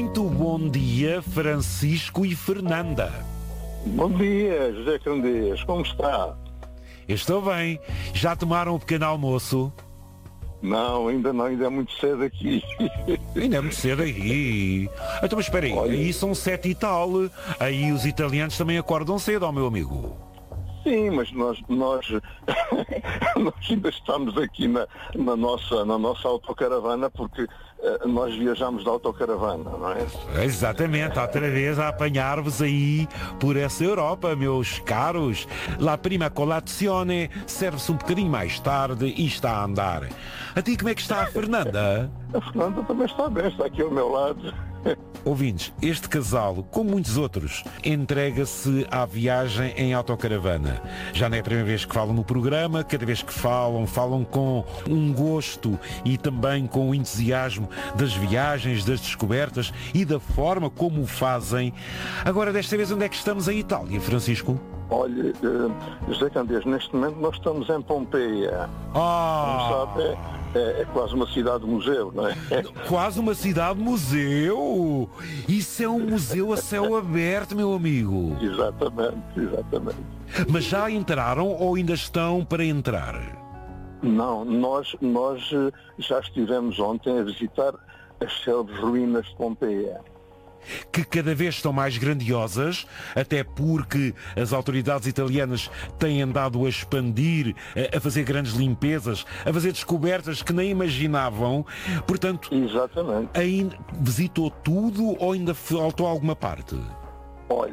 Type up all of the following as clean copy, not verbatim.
Muito bom dia, Francisco e Fernanda. Bom dia, José Candeias, como está? Estou bem. Já tomaram o pequeno almoço? Não, ainda não, ainda é muito cedo aqui. Ainda é muito cedo aí. Então, mas espera aí, Olha. aí são 7 e tal. Aí os italianos também acordam cedo, ó meu amigo. Sim, mas nós nós ainda estamos aqui na nossa autocaravana porque nós viajamos de autocaravana, não é? Exatamente, outra vez a apanhar-vos aí por essa Europa, meus caros. La prima colazione serve-se um bocadinho mais tarde e está a andar. A ti, como é que está a Fernanda? A Fernanda também está bem, está aqui ao meu lado. Ouvintes, este casal, como muitos outros, entrega-se à viagem em autocaravana. Já não é a primeira vez que falam no programa, cada vez que falam com um gosto e também com o entusiasmo das viagens, das descobertas e da forma como o fazem. Agora, desta vez, onde é que estamos em Itália, Francisco? Olha, José Candeias, neste momento nós estamos em Pompeia. Como sabe, é quase uma cidade-museu, não é? Quase uma cidade-museu! Isso é um museu a céu aberto, meu amigo. Exatamente. Mas já entraram ou ainda estão para entrar? Não, nós já estivemos ontem a visitar as célebres ruínas de Pompeia. Que cada vez estão mais grandiosas, até porque as autoridades italianas têm andado a expandir, a fazer grandes limpezas, a fazer descobertas que nem imaginavam. Portanto, Exatamente. ainda visitou tudo ou ainda faltou alguma parte? Olha,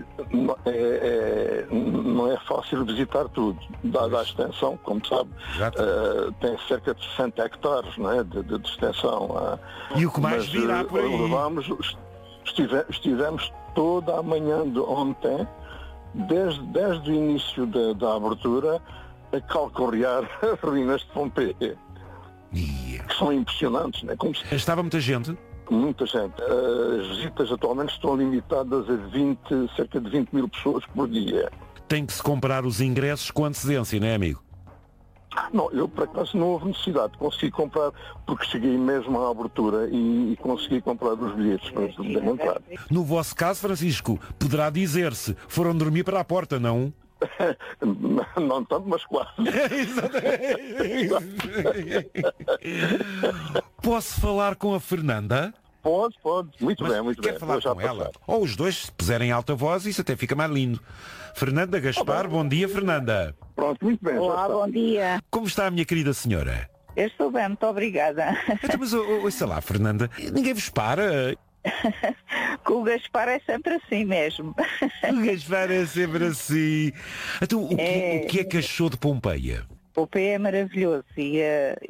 não é fácil visitar tudo, dada a extensão, como sabe, tem cerca de 60 hectares, não é, de extensão. E o que mais virá por aí? Estivemos toda a manhã de ontem, desde o início da abertura, a calcorrear as ruínas de Pompeia, que são impressionantes, não é? Estava muita gente? Muita gente. As visitas atualmente estão limitadas a cerca de 20 mil pessoas por dia. Tem que se comprar os ingressos com antecedência, não é, amigo? Não, eu por acaso não houve necessidade, consegui comprar, porque cheguei mesmo à abertura e consegui comprar os bilhetes para poder entrar. No vosso caso, Francisco, poderá dizer-se, foram dormir para a porta, não? Não tanto, mas quase. Posso falar com a Fernanda? Pode. Muito Mas bem. Quer falar com ela? Ou os dois, se puserem alta voz, isso até fica mais lindo. Fernanda Gaspar, bom dia, Fernanda. Pronto, muito bem. Olá, bom dia. Como está a minha querida senhora? Eu estou bem, muito obrigada. Então, mas ouça lá, Fernanda, ninguém vos para. Com o Gaspar é sempre assim mesmo. O Gaspar é sempre assim. Então, o que é que achou de Pompeia? Pompeia é maravilhoso